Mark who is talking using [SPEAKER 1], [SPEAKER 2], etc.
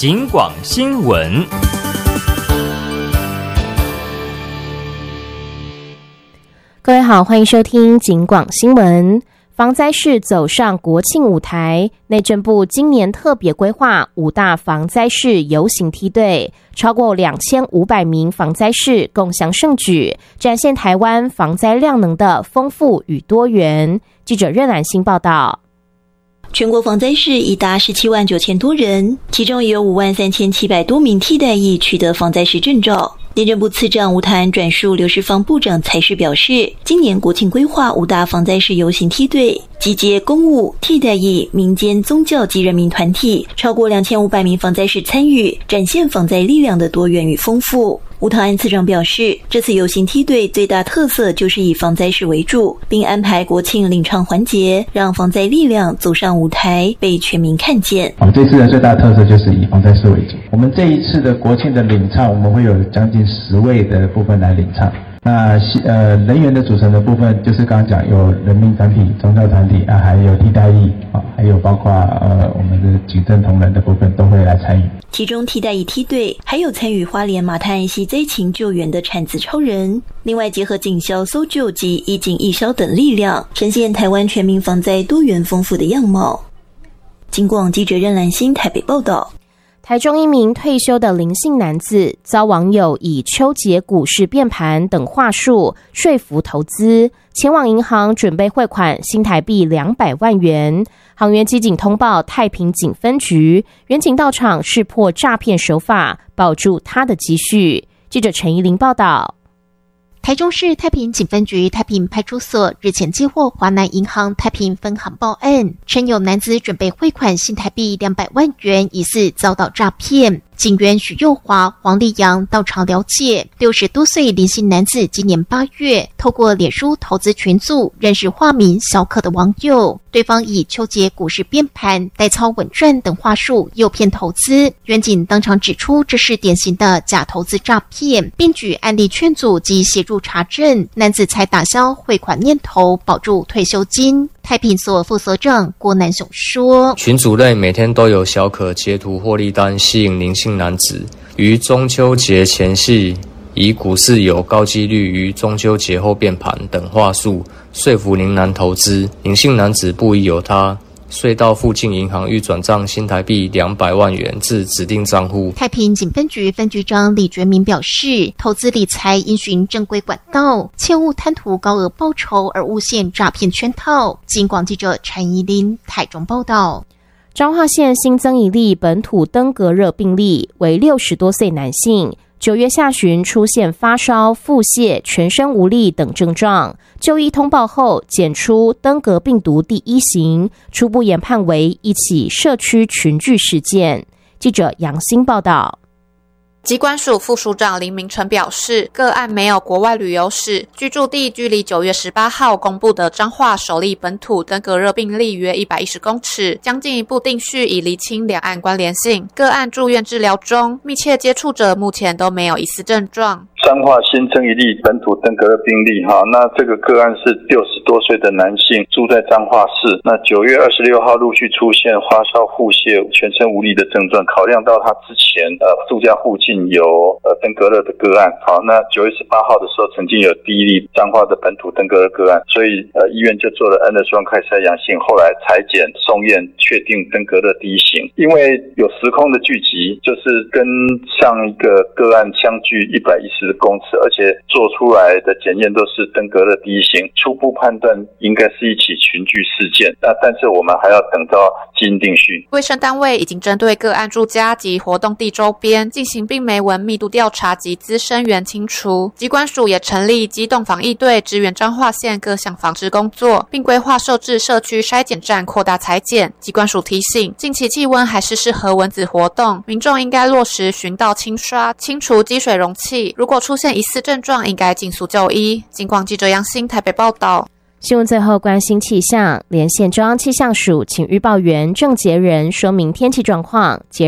[SPEAKER 1] 警广新闻。
[SPEAKER 2] 各位好，欢迎收听警广新闻。防灾市走上国庆舞台，内政部今年特别规划5大防灾市游行梯队，超过2500名防灾市共襄盛举，展现台湾防灾量能的丰富与多元。记者任兰欣报道。
[SPEAKER 3] 全国防灾市已达17万9千多人，其中也有5万3700多名替代役取得防灾市证照。内政部次长吴泰安转述刘世芳部长才是表示，今年国庆规划5大防灾市游行梯队，集结公务、替代役、民间、宗教及人民团体，超过2500名防灾士参与，展现防灾力量的多元与丰富。吴泰安次长表示，这次游行梯队最大特色就是以防灾士为主，并安排国庆领唱环节，让防灾力量走上舞台，被全民看见。
[SPEAKER 4] 这次的最大特色就是以防灾士为主。我们这一次的国庆的领唱，我们会有将近10位的部分来领唱。那人员的组成的部分，就是刚刚讲有人民团体、宗教团体还有替代役还有包括我们的警政同仁的部分都会来参与。
[SPEAKER 3] 其中替代役梯队还有参与花莲马太岸溪灾情救援的产子超人，另外结合警消、搜救及义警义消等力量，呈现台湾全民防灾多元丰富的样貌。警广记者任兰欣台北报道。
[SPEAKER 2] 台中一名退休的林姓男子遭网友以秋节股市变盘等话术说服投资，前往银行准备汇款新台币200万元。行员机警通报太平警分局，员警到场识破诈骗手法，保住他的积蓄。记者陈怡玲报道。
[SPEAKER 5] 台中市太平警分局太平派出所日前接获华南银行太平分行报案，称有男子准备汇款新台币200万元，疑似遭到诈骗。警员许佑华、黄立阳到场了解，60多岁林姓男子今年8月透过脸书投资群组认识化名小可的网友，对方以秋节股市变盘、代操稳赚等话术诱骗投资。员警当场指出这是典型的假投资诈骗，并举案例劝阻及协助查证，男子才打消汇款念头，保住退休金。太平所副所长郭南雄说，
[SPEAKER 6] 群组内每天都有小可截图获利单吸引林姓男子，于中秋节前夕以股市有高几率于中秋节后变盘等话术说服林男投资。林姓男子不疑有他，遂到附近银行预转账新台币200万元至指定账户。
[SPEAKER 5] 太平警分局分局长李觉明表示，投资理财应循正规管道，切勿贪图高额报酬而误陷诈骗圈套。警广记者陈怡琳台中报道。
[SPEAKER 2] 彰化县新增一例本土登革热病例，为60多岁男性，9月下旬出现发烧、腹泻、全身无力等症状，就医通报后检出登革病毒第1型，初步研判为一起社区群聚事件。记者杨欣报道。
[SPEAKER 7] 疾管署副署长林明成表示，个案没有国外旅游史，居住地距离9月18号公布的彰化首例本土登革热病例约110公尺，将进一步定序以厘清两岸关联性。个案住院治疗中，密切接触者目前都没有疑似症状。
[SPEAKER 8] 彰化新增一例本土登革热病例那这个个案是60多岁的男性，住在彰化市。那9月26号陆续出现发烧、腹泻、全身无力的症状，考量到他之前住家附近有登革热的个案。那9月18号的时候曾经有第一例彰化的本土登革热个案，所以医院就做了 N 的双快筛阳性，后来采检送验确定登革热第1型。因为有时空的聚集，就是跟上一个个案相距110公尺，而且做出来的检验都是登革热第1型，初步判断应该是一起群聚事件。但是我们还要等到基因定序。
[SPEAKER 7] 卫生单位已经针对个案住家及活动地周边进行病媒文密度调查及滋生源清除。疾管署也成立机动防疫队，支援彰化县各项防治工作，并规划设置社区筛检站，扩大采检。疾管署提醒，近期气温还是适合蚊子活动，民众应该落实巡倒清刷，清除积水容器。如果出现疑似症状，应该尽速就医。警广记者杨欣台北报道。
[SPEAKER 2] 新闻最后关心气象，连线中央气象署请预报员郑杰仁说明天气状况。